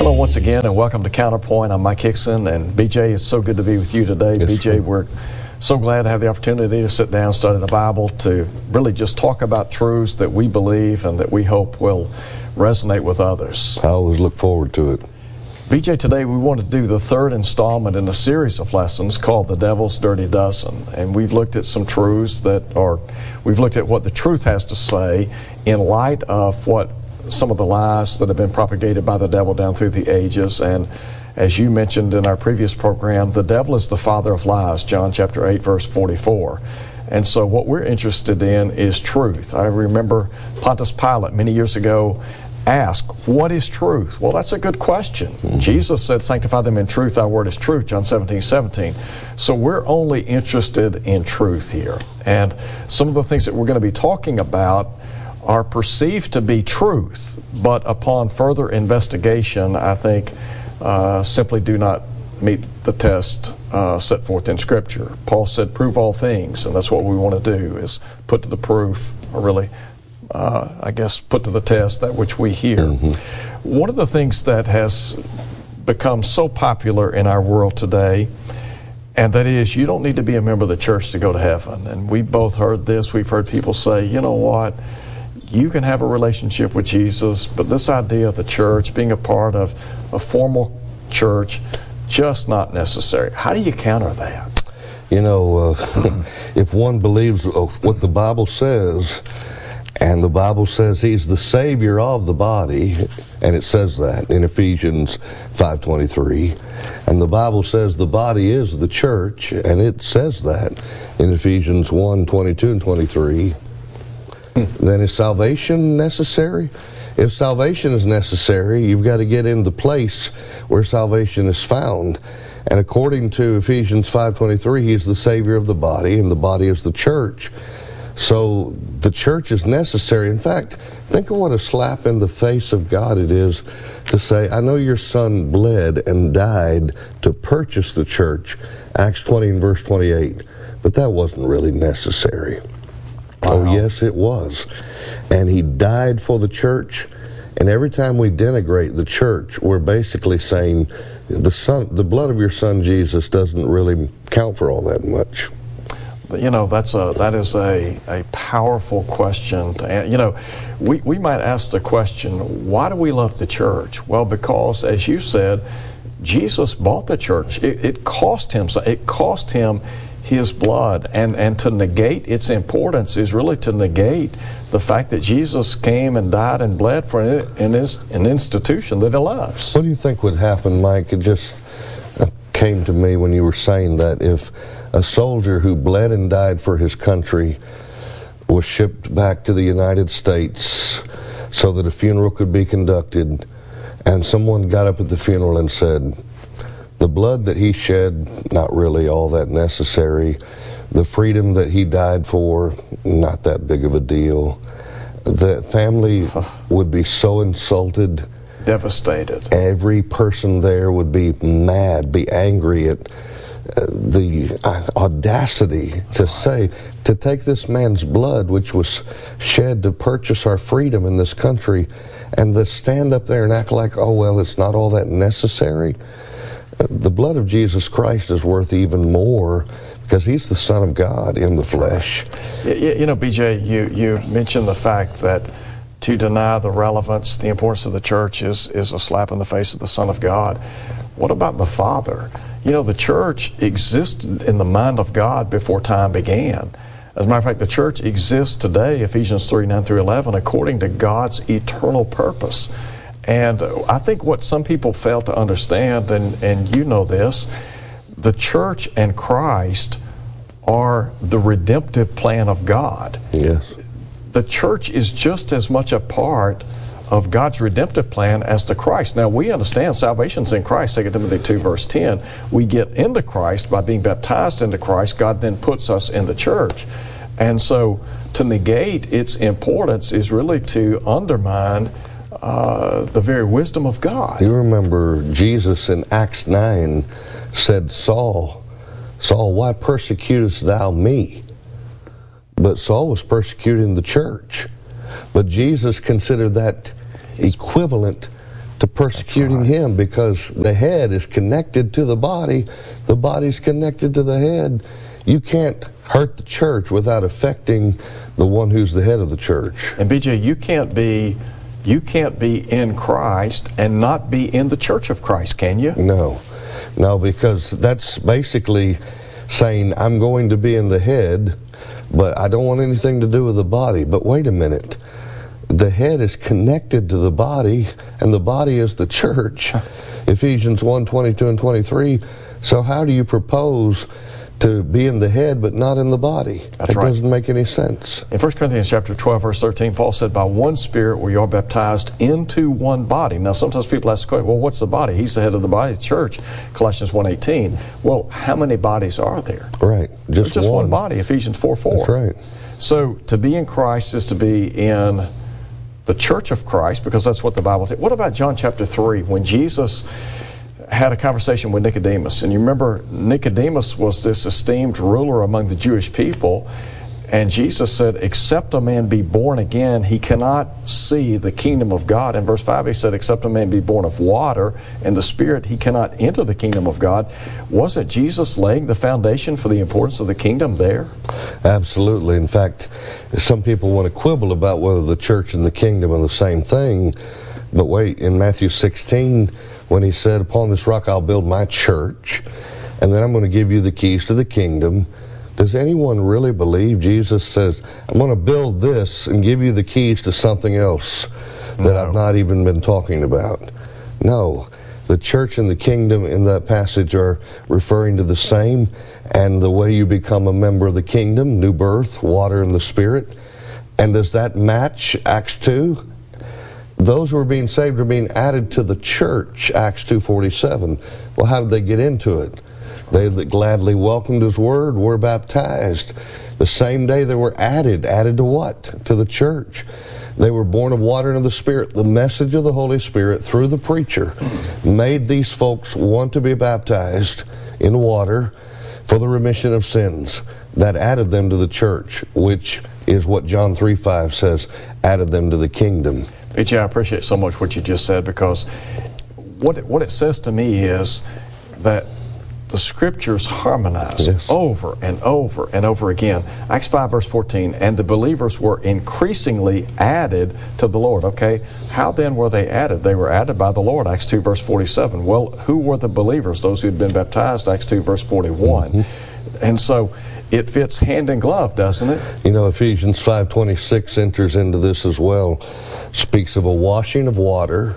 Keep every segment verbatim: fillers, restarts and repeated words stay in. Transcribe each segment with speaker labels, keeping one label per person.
Speaker 1: Hello once again and welcome to Counterpoint. I'm Mike Hickson, and B J, it's so good to be with you today.
Speaker 2: Yes,
Speaker 1: B J,
Speaker 2: sir.
Speaker 1: We're so glad to have the opportunity to sit down, study the Bible, to really just talk about truths that we believe and that we hope will resonate with others.
Speaker 2: I always look forward to it.
Speaker 1: B J, today we want to do the third installment in a series of lessons called The Devil's Dirty Dozen. And we've looked at some truths that are, we've looked at what the truth has to say in light of what some of the lies that have been propagated by the devil down through the ages. And as you mentioned in our previous program, the devil is the father of lies, John chapter eight, verse forty-four. And so what we're interested in is truth. I remember Pontius Pilate many years ago asked, what is truth? Well, that's a good question. Mm-hmm. Jesus said, sanctify them in truth, thy word is truth, John seventeen, seventeen. So we're only interested in truth here. And some of the things that we're going to be talking about are perceived to be truth, but upon further investigation, I think, uh, simply do not meet the test uh, set forth in Scripture. Paul said, prove all things, and that's what we want to do, is put to the proof, or really, uh, I guess, put to the test that which we hear. Mm-hmm. One of the things that has become so popular in our world today, and that is, you don't need to be a member of the church to go to heaven. And we both heard this. We've heard people say, you know what? You can have a relationship with Jesus, but this idea of the church, being a part of a formal church, just not necessary. How do you counter that?
Speaker 2: You know, uh, if one believes what the Bible says, and the Bible says He's the Savior of the body, and it says that in Ephesians five twenty-three, and the Bible says the body is the church, and it says that in Ephesians one twenty-two and twenty-three, then is salvation necessary? If salvation is necessary, you've got to get in the place where salvation is found. And according to Ephesians five twenty-three, He is the Savior of the body, and the body is the church. So the church is necessary. In fact, think of what a slap in the face of God it is to say, I know your Son bled and died to purchase the church, Acts twenty and verse twenty-eight, but that wasn't really necessary. Wow. Oh, yes, it was. And He died for the church. And every time we denigrate the church, we're basically saying the son, the blood of your Son Jesus doesn't really count for all that much.
Speaker 1: You know, that's a that is a, a powerful question to answer. You know, we, we might ask the question, why do we love the church? Well, because, as you said, Jesus bought the church. It, it cost Him. It cost Him His blood, and, and to negate its importance is really to negate the fact that Jesus came and died and bled for an, an, an institution that He loves.
Speaker 2: What do you think would happen, Mike? It just came to me when you were saying that if a soldier who bled and died for his country was shipped back to the United States so that a funeral could be conducted, and someone got up at the funeral and said, the blood that he shed, not really all that necessary. The freedom that he died for, not that big of a deal. The family would be so insulted.
Speaker 1: Devastated.
Speaker 2: Every person there would be mad, be angry at uh, the uh, audacity to say, to take this man's blood, which was shed to purchase our freedom in this country, and to stand up there and act like, oh, well, it's not all that necessary. The blood of Jesus Christ is worth even more because He's the Son of God in the flesh.
Speaker 1: You, you know, B J, you, you mentioned the fact that to deny the relevance, the importance of the church is, is a slap in the face of the Son of God. What about the Father? You know, the church existed in the mind of God before time began. As a matter of fact, the church exists today, Ephesians three, nine through eleven, according to God's eternal purpose. And I think what some people fail to understand, and, and you know this, the church and Christ are the redemptive plan of God.
Speaker 2: Yes.
Speaker 1: The church is just as much a part of God's redemptive plan as the Christ. Now, we understand salvation's in Christ, Second Timothy two, verse ten. We get into Christ by being baptized into Christ. God then puts us in the church. And so to negate its importance is really to undermine Uh, the very wisdom of God.
Speaker 2: You remember Jesus in Acts nine said, Saul, Saul, why persecutest thou me? But Saul was persecuting the church. But Jesus considered that equivalent to persecuting
Speaker 1: right.
Speaker 2: him, because the head is connected to the body, the body's connected to the head. You can't hurt the church without affecting the one who's the head of the church.
Speaker 1: And B J, you can't be you can't be in Christ and not be in the church of Christ, can you?
Speaker 2: No. No, because that's basically saying, I'm going to be in the head, but I don't want anything to do with the body. But wait a minute. The head is connected to the body, and the body is the church. Ephesians one, twenty-two and twenty-three. So how do you propose to be in the head but not in the body?
Speaker 1: That's
Speaker 2: that
Speaker 1: right.
Speaker 2: doesn't make any sense.
Speaker 1: In First Corinthians chapter twelve, verse thirteen, Paul said, by one Spirit we are baptized into one body. Now sometimes people ask the question, well, what's the body? He's the head of the body, the church. Colossians one eighteen. Well, how many bodies are there?
Speaker 2: Right. Just,
Speaker 1: There's just one.
Speaker 2: one
Speaker 1: body, Ephesians four four.
Speaker 2: That's right.
Speaker 1: So to be in Christ is to be in the church of Christ, because that's what the Bible says. What about John chapter three, when Jesus had a conversation with Nicodemus? And you remember Nicodemus was this esteemed ruler among the Jewish people, and Jesus said, except a man be born again, he cannot see the kingdom of God. In verse five he said, except a man be born of water and the Spirit, he cannot enter the kingdom of God. Wasn't Jesus laying the foundation for the importance of the kingdom there?
Speaker 2: Absolutely. In fact, some people want to quibble about whether the church and the kingdom are the same thing. But wait, in Matthew sixteen, when he said, upon this rock I'll build my church, and then I'm going to give you the keys to the kingdom, does anyone really believe Jesus says, I'm going to build this and give you the keys to something else that
Speaker 1: No.
Speaker 2: I've not even been talking about? No. The church and the kingdom in that passage are referring to the same, and the way you become a member of the kingdom, new birth, water and the Spirit. And does that match Acts two? Those who are being saved are being added to the church, Acts two forty-seven. Well, how did they get into it? They that gladly welcomed his word were baptized. The same day they were added. Added to what? To the church. They were born of water and of the Spirit. The message of the Holy Spirit through the preacher made these folks want to be baptized in water for the remission of sins. That added them to the church, which is what John three five says, added them to the kingdom.
Speaker 1: B J, I appreciate so much what you just said, because what it, what it says to me is that the Scriptures harmonize
Speaker 2: Yes.
Speaker 1: over and over and over again. Acts five verse fourteen, and the believers were increasingly added to the Lord. Okay, how then were they added? They were added by the Lord, Acts two verse forty-seven. Well, who were the believers? Those who had been baptized, Acts two verse forty-one. Mm-hmm. And so it fits hand in glove, doesn't it?
Speaker 2: You know, Ephesians five twenty-six enters into this as well. Speaks of a washing of water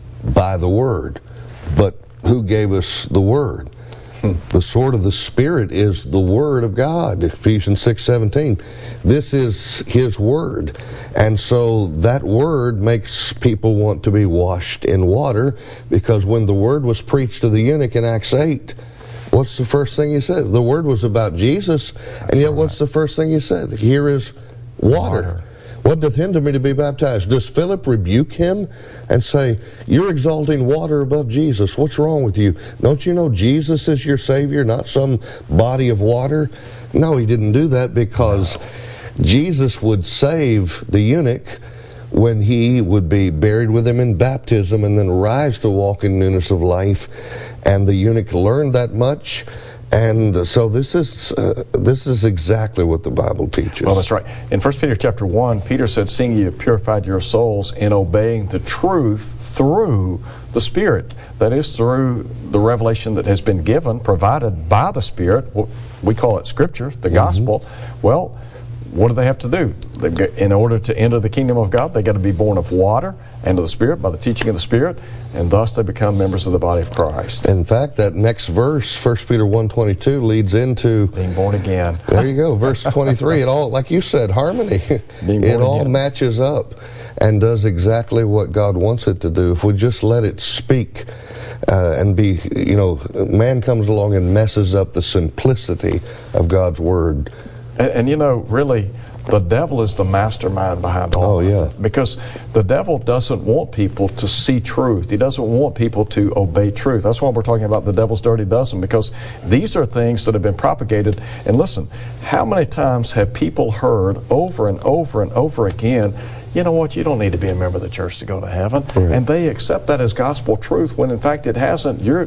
Speaker 2: by the Word. But who gave us the Word? Hmm. The sword of the Spirit is the Word of God, Ephesians six seventeen. This is His Word. And so that Word makes people want to be washed in water, because when the Word was preached to the eunuch in Acts eight, what's the first thing he said? The Word was about Jesus, and yet what's the first thing he said? Here is water. water. What doth hinder me to be baptized? Does Philip rebuke him and say, you're exalting water above Jesus? What's wrong with you? Don't you know Jesus is your Savior, not some body of water? No, he didn't do that, because Jesus would save the eunuch when he would be buried with him in baptism and then rise to walk in newness of life. And the eunuch learned that much. And so this is uh, this is exactly what the Bible teaches.
Speaker 1: Well, that's right. In First Peter chapter one, Peter said, seeing you have purified your souls in obeying the truth through the Spirit. That is, through the revelation that has been given, provided by the Spirit. We call it Scripture, the mm-hmm. gospel. Well, what do they have to do? They've got, in order to enter the kingdom of God, they've got to be born of water and of the Spirit by the teaching of the Spirit, and thus they become members of the body of Christ.
Speaker 2: In fact, that next verse, First Peter one twenty-two, leads into
Speaker 1: being born again.
Speaker 2: There you go, verse twenty-three. It all, like you said, harmony. It all again. matches up and does exactly what God wants it to do. If we just let it speak uh, and be, you know, man comes along and messes up the simplicity of God's Word.
Speaker 1: And, and you know, really, the devil is the mastermind behind all
Speaker 2: Oh,
Speaker 1: of
Speaker 2: yeah.
Speaker 1: it. Because the devil doesn't want people to see truth. He doesn't want people to obey truth. That's why we're talking about the devil's dirty dozen, because these are things that have been propagated. And listen, how many times have people heard over and over and over again, you know what, you don't need to be a member of the church to go to heaven.
Speaker 2: Right.
Speaker 1: And they accept that as gospel truth when in fact it hasn't. You're